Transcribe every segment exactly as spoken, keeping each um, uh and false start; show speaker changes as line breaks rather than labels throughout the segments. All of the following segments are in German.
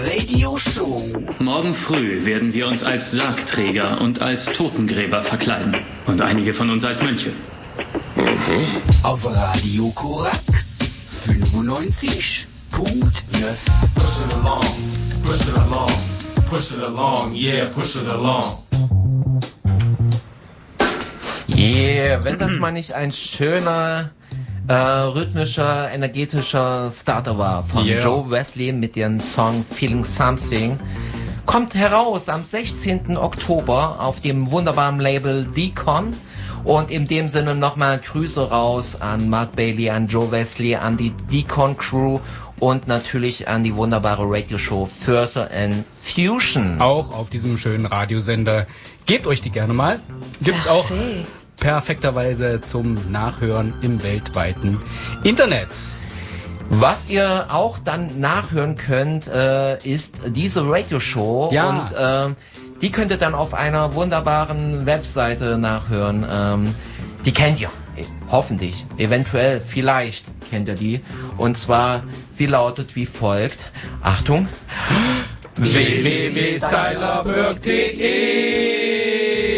Radio Show.
Morgen früh werden wir uns als Sargträger und als Totengräber verkleiden. Und einige von uns als Mönche.
Mhm. Auf Radio Korax fünfundneunzig Punkt neuf.
Push it along, push it along, push it along, yeah, push it along.
Yeah, wenn das mal nicht ein schöner, äh, rhythmischer, energetischer Starter war von yeah. Joe Wesley mit ihrem Song Feeling Something. Kommt heraus am sechzehnten Oktober auf dem wunderbaren Label D-Con. Und in dem Sinne nochmal Grüße raus an Mark Bailey, an Joe Wesley, an die D-Con Crew und natürlich an die wunderbare Radioshow Further and Fusion.
Auch auf diesem schönen Radiosender. Gebt euch die gerne mal. Gibt's auch perfekterweise zum Nachhören im weltweiten Internet.
Was ihr auch dann nachhören könnt, äh, ist diese Radioshow.
Ja.
Und äh, die könnt ihr dann auf einer wunderbaren Webseite nachhören. Ähm, die kennt ihr. Hoffentlich. Eventuell. Vielleicht kennt ihr die. Und zwar, sie lautet wie folgt. Achtung. w w w punkt stylerberg punkt de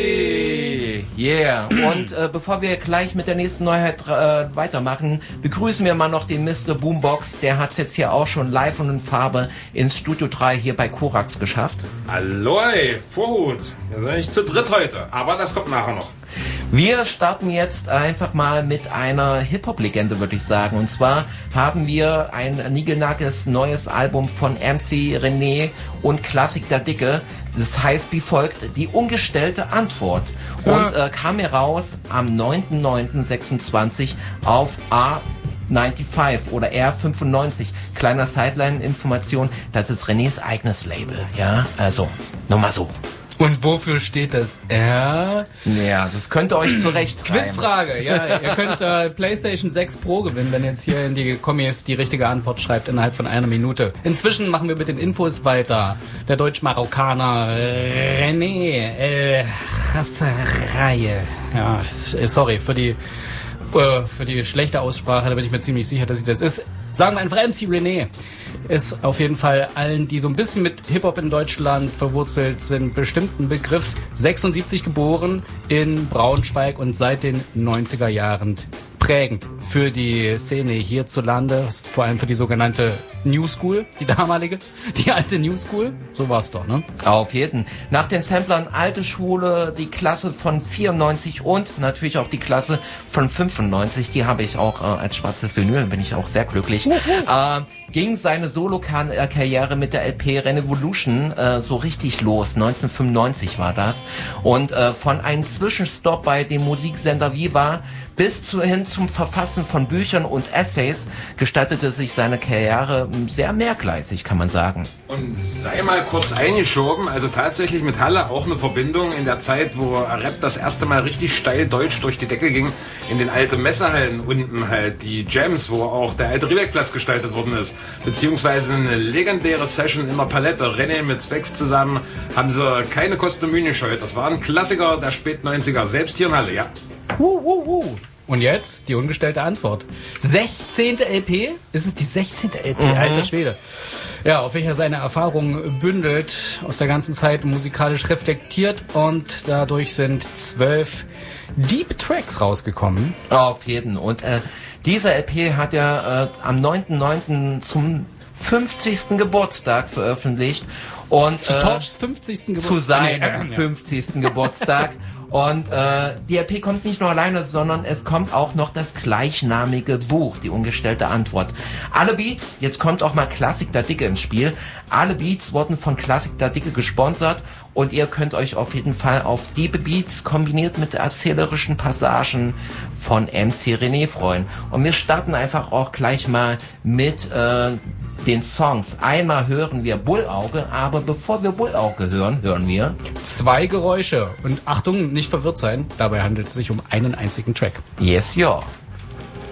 Yeah. Und äh, bevor wir gleich mit der nächsten Neuheit äh, weitermachen, begrüßen wir mal noch den Mister Boombox. Der hat es jetzt hier auch schon live und in Farbe ins Studio drei hier bei Korax geschafft.
Hallo, ey, Vorhut. Wir sind nicht zu dritt heute, aber das kommt nachher noch.
Wir starten jetzt einfach mal mit einer Hip-Hop-Legende, würde ich sagen. Und zwar haben wir ein niegelnagelnes neues Album von M C René und Klassik der Dicke. Das heißt wie folgt, die ungestellte Antwort. Und äh, kam heraus am neunten neunten sechsundzwanzig auf A fünfundneunzig oder R fünfundneunzig. Kleiner Sideline-Information, das ist Renés eigenes Label. Ja, also, nur mal so.
Und wofür steht das R?
Ja, das könnt ihr euch zurecht
Quizfrage, ja. Ihr könnt äh, PlayStation sechs Pro gewinnen, wenn ihr jetzt hier in die Kommis die richtige Antwort schreibt innerhalb von einer Minute. Inzwischen machen wir mit den Infos weiter. Der Deutsch-Marokkaner René äh, Reihe. Ja, sorry für die äh, für die schlechte Aussprache, da bin ich mir ziemlich sicher, dass sie das ist. Sagen wir einfach M C René. Ist auf jeden Fall allen, die so ein bisschen mit Hip-Hop in Deutschland verwurzelt sind, bestimmt ein Begriff. sechsundsiebzig geboren in Braunschweig und seit den neunziger Jahren prägend für die Szene hierzulande, vor allem für die sogenannte New School, die damalige, die alte New School. So war's doch, ne?
Auf jeden. Nach den Samplern alte Schule, die Klasse von vierundneunzig und natürlich auch die Klasse von fünfundneunzig, die habe ich auch äh, als schwarzes Vinyl, bin ich auch sehr glücklich. äh, ging seine Solo-Karriere mit der L P Revolution äh, so richtig los. neunzehnhundertfünfundneunzig war das. Und äh, von einem Zwischenstopp bei dem Musiksender Viva bis zu, hin zum Verfassen von Büchern und Essays gestaltete sich seine Karriere sehr mehrgleisig, kann man sagen.
Und sei mal kurz eingeschoben, also tatsächlich mit Halle auch eine Verbindung in der Zeit, wo Rap das erste Mal richtig steil deutsch durch die Decke ging, in den alten Messehallen unten halt, die Jams, wo auch der alte Riebeckplatz gestaltet worden ist, beziehungsweise eine legendäre Session in der Palette, René mit Specs zusammen, haben sie keine Kosten und Mühen gescheut. Das war ein Klassiker der Spätneunziger, selbst hier in Halle, ja.
Uh, uh, uh. Und jetzt die ungestellte Antwort. sechzehnte L P? Ist es die sechzehnte L P? Mhm. Alter Schwede. Ja, auf welcher seine Erfahrungen bündelt, aus der ganzen Zeit musikalisch reflektiert und dadurch sind zwölf Deep Tracks rausgekommen.
Auf jeden. Und äh, diese L P hat er äh, am neunten neunten zum fünfzigsten Geburtstag veröffentlicht. Und,
zu
äh,
Torchs fünfzigsten Geburtstag.
Zu seinem nee, fünfzigsten Geburtstag. Und äh, die L P kommt nicht nur alleine, sondern es kommt auch noch das gleichnamige Buch, die ungestellte Antwort. Alle Beats, jetzt kommt auch mal Klassik der Dicke ins Spiel, alle Beats wurden von Klassik der Dicke gesponsert und ihr könnt euch auf jeden Fall auf die Beats kombiniert mit erzählerischen Passagen von M C René freuen. Und wir starten einfach auch gleich mal mit äh, den Songs. Einmal hören wir Bullauge, aber bevor wir Bullauge hören, hören wir
zwei Geräusche. Und Achtung, nicht verwirrt sein, dabei handelt es sich um einen einzigen Track.
Yes, ja.